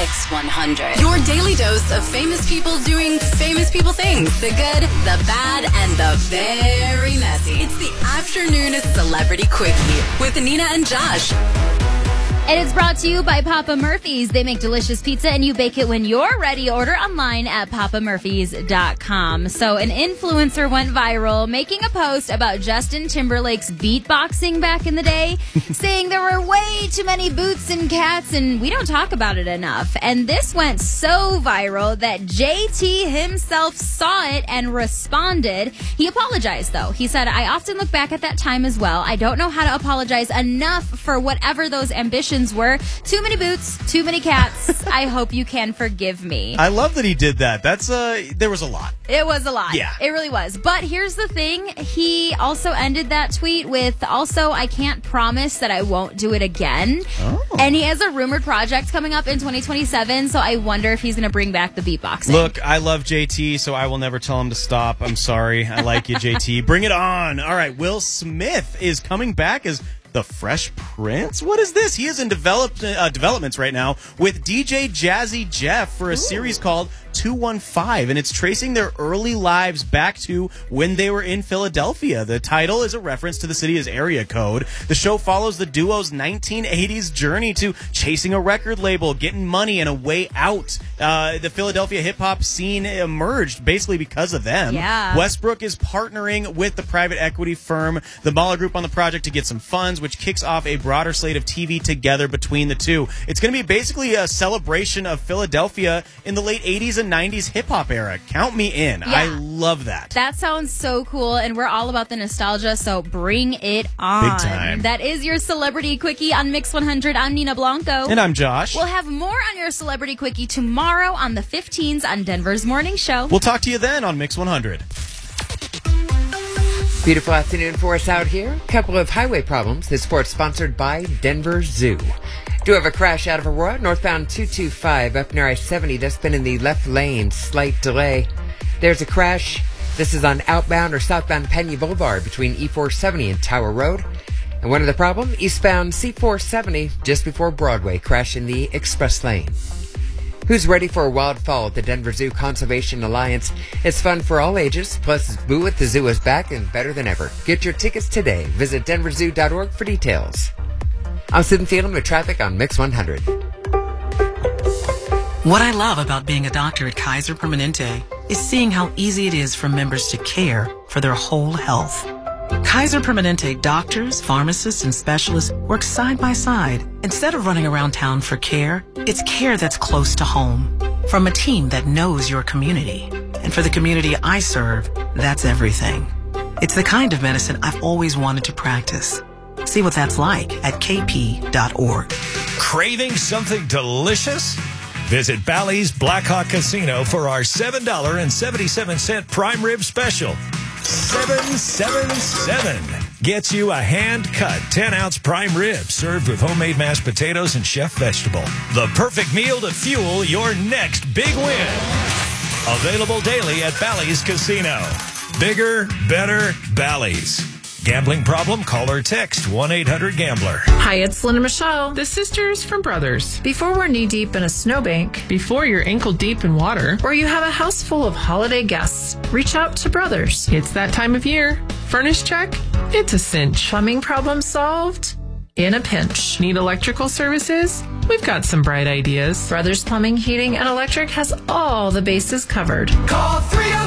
Mix 100. Your daily dose of famous people doing famous people things. The good, the bad, and the very messy. It's the afternoon Celebrity Quickie with Nina and Josh. And it's brought to you by Papa Murphy's. They make delicious pizza and you bake it when you're ready. Order online at papamurphys.com. So an influencer went viral making a post about Justin Timberlake's beatboxing back in the day, saying there were way too many boots and cats and we don't talk about it enough. And this went so viral that JT himself saw it and responded. He apologized though. He said, I often look back at that time as well. I don't know how to apologize enough for whatever those ambitions were. Too many boots, too many cats. I hope you can forgive me. I love that he did that. That's there was a lot. It was a lot. Yeah. It really was. But here's the thing. He also ended that tweet with, also, I can't promise that I won't do it again. Oh. And he has a rumored project coming up in 2027, so I wonder if he's going to bring back the beatboxing. Look, I love JT, so I will never tell him to stop. I'm sorry. I like you, JT. Bring it on. All right, Will Smith is coming back as the Fresh Prince? What is this? He is in developments right now with DJ Jazzy Jeff for a series called 215, and it's tracing their early lives back to when they were in Philadelphia. The title is a reference to the city's area code. The show follows the duo's 1980s journey to chasing a record label, getting money, and a way out. The Philadelphia hip-hop scene emerged basically because of them. Yeah. Westbrook is partnering with the private equity firm, the Mahler Group, on the project to get some funds, which kicks off a broader slate of TV together between the two. It's going to be basically a celebration of Philadelphia in the late 80s and 90s hip-hop era. Count me in. Yeah. I love that. That sounds so cool, and we're all about the nostalgia, so bring it on. Big time. That is your Celebrity Quickie on Mix 100. I'm Nina Blanco. And I'm Josh. We'll have more on your Celebrity Quickie tomorrow on the 15s on Denver's Morning Show. We'll talk to you then on Mix 100. Beautiful afternoon for us out here. Couple of highway problems. This sport's sponsored by Denver Zoo. Do have a crash out of Aurora, northbound 225 up near I-70. That's been in the left lane. Slight delay. There's a crash. This is on outbound or southbound Pena Boulevard between E470 and Tower Road. And one of the problem, eastbound C470 just before Broadway, crash in the express lane. Who's ready for a wild fall at the Denver Zoo Conservation Alliance? It's fun for all ages, plus Boo at the Zoo is back and better than ever. Get your tickets today. Visit denverzoo.org for details. I'm Sid Phelan with traffic on Mix 100. What I love about being a doctor at Kaiser Permanente is seeing how easy it is for members to care for their whole health. Kaiser Permanente doctors, pharmacists, and specialists work side by side. Instead of running around town for care, it's care that's close to home. From a team that knows your community. And for the community I serve, that's everything. It's the kind of medicine I've always wanted to practice. See what that's like at kp.org. Craving something delicious? Visit Bally's Blackhawk Casino for our $7.77 prime rib special. 777 gets you a hand-cut 10-ounce prime rib served with homemade mashed potatoes and chef vegetable. The perfect meal to fuel your next big win. Available daily at Bally's Casino. Bigger, better, Bally's. Gambling problem? Call or text 1-800-GAMBLER. Hi, it's Linda Michelle, the sisters from Brothers. Before we're knee-deep in a snowbank, before you're ankle-deep in water, or you have a house full of holiday guests, reach out to Brothers. It's that time of year. Furnace check? It's a cinch. Plumbing problem solved? In a pinch. Need electrical services? We've got some bright ideas. Brothers Plumbing, Heating, and Electric has all the bases covered. Call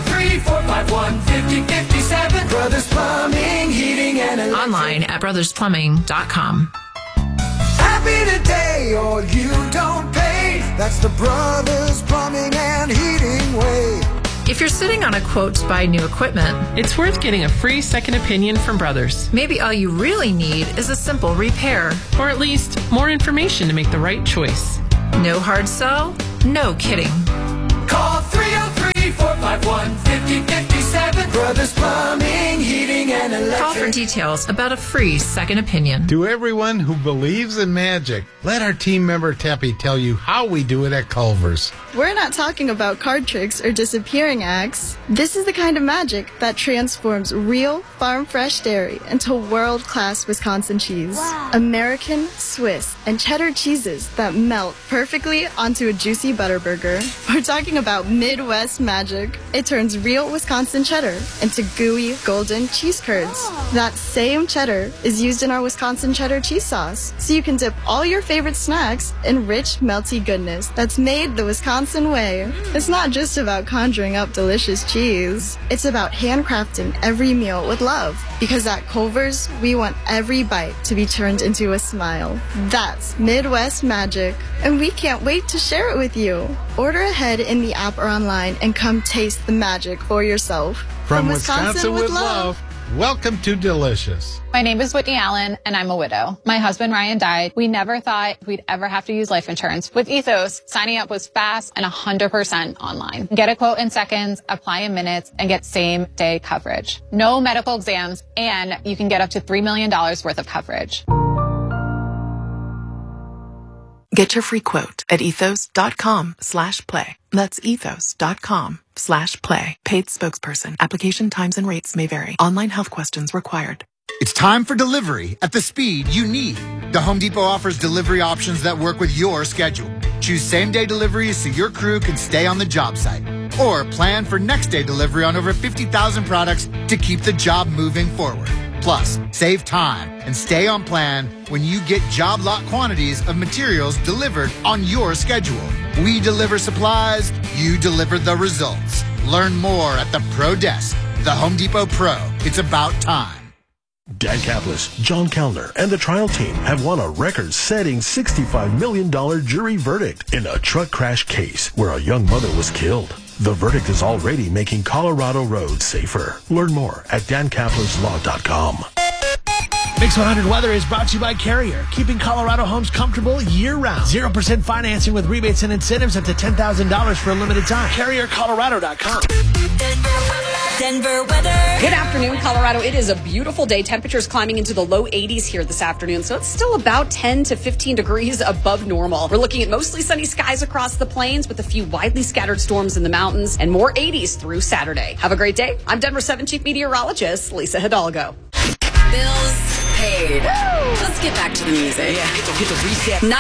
303-451-5057. Brothers Plumbing, Heating, and Electric. Online at brothersplumbing.com. Happy today or you don't pay. That's the Brothers Plumbing and Heating way. If you're sitting on a quote to buy new equipment, it's worth getting a free second opinion from Brothers. Maybe all you really need is a simple repair. Or at least more information to make the right choice. No hard sell, no kidding. Call 303 888-451-5057. Brothers Plumbing, Heating, and Electric. Call for details about a free second opinion. To everyone who believes in magic, let our team member Teppy tell you how we do it at Culver's. We're not talking about card tricks or disappearing acts. This is the kind of magic that transforms real farm-fresh dairy into world-class Wisconsin cheese. Wow. American, Swiss, and cheddar cheeses that melt perfectly onto a juicy butter burger. We're talking about Midwest magic. It turns real Wisconsin cheddar into gooey, golden cheese curds. Oh. That same cheddar is used in our Wisconsin cheddar cheese sauce, so you can dip all your favorite snacks in rich, melty goodness that's made the Wisconsin way. It's not just about conjuring up delicious cheese. It's about handcrafting every meal with love. Because at Culver's, we want every bite to be turned into a smile. That's Midwest magic, and we can't wait to share it with you. Order ahead in the app or online and come taste the magic for yourself. From Wisconsin with love. Welcome to Delicious. My name is Whitney Allen, and I'm a widow. My husband, Ryan, died. We never thought we'd ever have to use life insurance. With Ethos, signing up was fast and 100% online. Get a quote in seconds, apply in minutes, and get same-day coverage. No medical exams, and you can get up to $3 million worth of coverage. Get your free quote at ethos.com/play. That's ethos.com/play. Paid spokesperson. Application times and rates may vary. Online health questions required. It's time for delivery at the speed you need. The Home Depot offers delivery options that work with your schedule. Choose same-day deliveries so your crew can stay on the job site. Or plan for next-day delivery on over 50,000 products to keep the job moving forward. Plus, save time and stay on plan when you get job lot quantities of materials delivered on your schedule. We deliver supplies, you deliver the results. Learn more at the Pro Desk. The Home Depot Pro. It's about time. Dan Kaplis, John Kellner, and the trial team have won a record-setting $65 million jury verdict in a truck crash case where a young mother was killed. The verdict is already making Colorado roads safer. Learn more at dankapleslaw.com. Mix 100 Weather is brought to you by Carrier, keeping Colorado homes comfortable year-round. 0% financing with rebates and incentives up to $10,000 for a limited time. CarrierColorado.com. Denver weather. Good afternoon, Colorado. It is a beautiful day. Temperatures climbing into the low 80s here this afternoon, so it's still about 10 to 15 degrees above normal. We're looking at mostly sunny skies across the plains with a few widely scattered storms in the mountains and more 80s through Saturday. Have a great day. I'm Denver 7 Chief Meteorologist Lisa Hidalgo. Bills paid. Let's get back to the music. Yeah, get the reset.